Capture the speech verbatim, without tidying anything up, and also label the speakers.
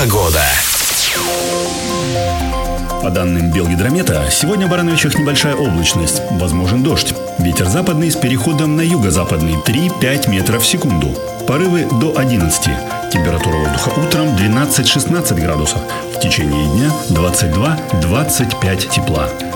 Speaker 1: Погода.
Speaker 2: По данным Белгидромета, сегодня в Барановичах небольшая облачность, возможен дождь. Ветер западный с переходом на юго-западный три-пять метров в секунду. Порывы до одиннадцати. Температура воздуха утром двенадцать-шестнадцать градусов. В течение дня двадцать два-двадцать пять тепла.